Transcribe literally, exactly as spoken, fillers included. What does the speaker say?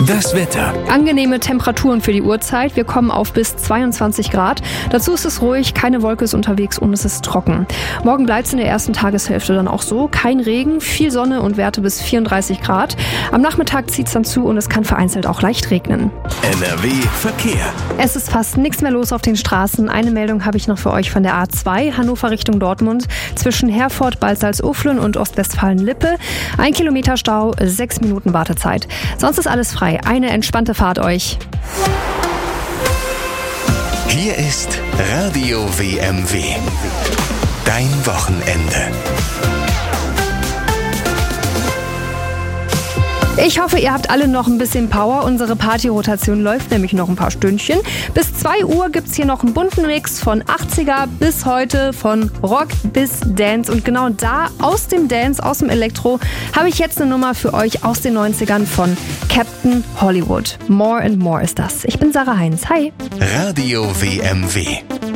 Das Wetter. Angenehme Temperaturen für die Uhrzeit. Wir kommen auf bis zweiundzwanzig Grad. Dazu ist es ruhig, keine Wolke ist unterwegs und es ist trocken. Morgen bleibt es in der ersten Tageshälfte dann auch so. Kein Regen, viel Sonne und Werte bis vierunddreißig Grad. Am Nachmittag zieht es dann zu und es kann vereinzelt auch leicht regnen. N R W Verkehr. Es ist fast nichts mehr los auf den Straßen. Eine Meldung habe ich noch für euch von der A zwei, Hannover Richtung Dortmund, zwischen Herford, Balsalz-Uflen und Ostwestfalen-Lippe. Ein Kilometer Stau, sechs Minuten Wartezeit. Sonst ist alles frei. Eine entspannte Fahrt euch. Hier ist Radio W M W. Dein Wochenende. Ich hoffe, ihr habt alle noch ein bisschen Power. Unsere Partyrotation läuft nämlich noch ein paar Stündchen. Bis zwei Uhr gibt es hier noch einen bunten Mix von achtziger bis heute, von Rock bis Dance. Und genau da, aus dem Dance, aus dem Elektro, habe ich jetzt eine Nummer für euch aus den neunzigern von Captain Hollywood. More and More ist das. Ich bin Sarah Heinz. Hi. Radio W M W.